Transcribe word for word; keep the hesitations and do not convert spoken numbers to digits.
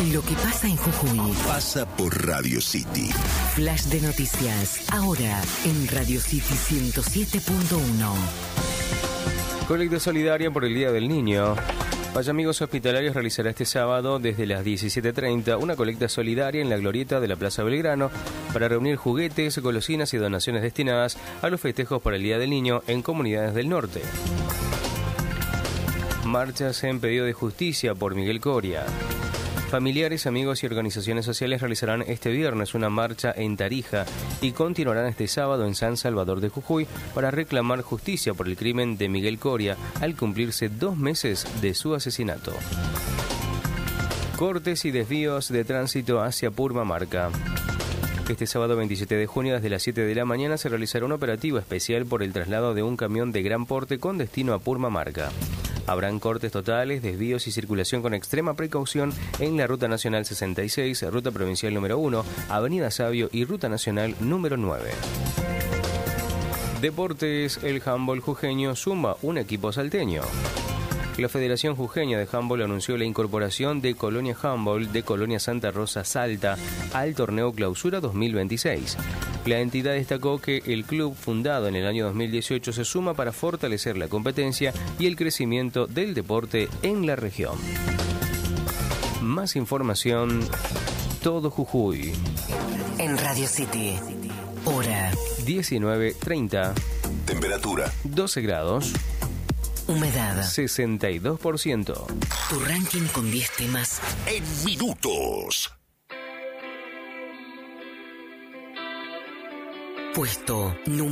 Lo que pasa en Jujuy pasa por Radio City. Flash de noticias, ahora en Radio City ciento siete punto uno. Colecta solidaria por el Día del Niño. Valle Amigos Hospitalarios realizará este sábado desde las diecisiete treinta una colecta solidaria en la glorieta de la Plaza Belgrano para reunir juguetes, golosinas y donaciones destinadas a los festejos por el Día del Niño en comunidades del norte. Marchas en pedido de justicia por Miguel Coria. Familiares, amigos y organizaciones sociales realizarán este viernes una marcha en Tarija y continuarán este sábado en San Salvador de Jujuy para reclamar justicia por el crimen de Miguel Coria al cumplirse dos meses de su asesinato. Cortes y desvíos de tránsito hacia Purmamarca. Este sábado veintisiete de junio desde las siete de la mañana se realizará un operativo especial por el traslado de un camión de gran porte con destino a Purmamarca. Habrán cortes totales, desvíos y circulación con extrema precaución en la Ruta Nacional sesenta y seis, Ruta Provincial número uno, Avenida Sabio y Ruta Nacional número nueve. Deportes, el handball jujeño suma un equipo salteño. La Federación Jujeña de Handball anunció la incorporación de Colonia Handball de Colonia Santa Rosa Salta al torneo Clausura dos mil veintiséis. La entidad destacó que el club, fundado en el año dos mil dieciocho, se suma para fortalecer la competencia y el crecimiento del deporte en la región. Más información, todo Jujuy. En Radio City, hora diecinueve treinta. Temperatura doce grados. Humedad sesenta y dos por ciento. Tu ranking con diez temas en minutos. Puesto número